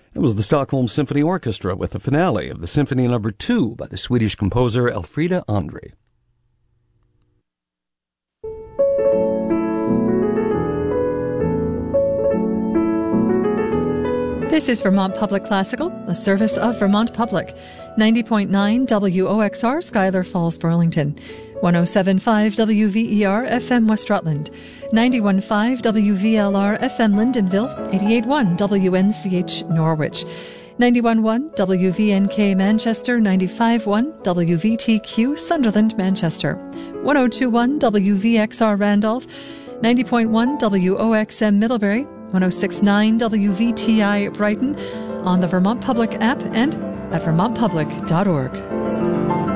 It was the Stockholm Symphony Orchestra with the finale of the Symphony No. 2 by the Swedish composer Elfrida André. This is Vermont Public Classical, a service of Vermont Public. 90.9 WOXR, Schuyler Falls, Burlington. 107.5 WVER, FM West Rutland. 91.5 WVLR, FM Lyndonville. 88.1 WNCH, Norwich. 91.1 WVNK, Manchester. 95.1 WVTQ, Sunderland, Manchester. 102.1 WVXR, Randolph. 90.1 WOXM, Middlebury. 106.9 WVTI Brighton, on the Vermont Public app and at vermontpublic.org.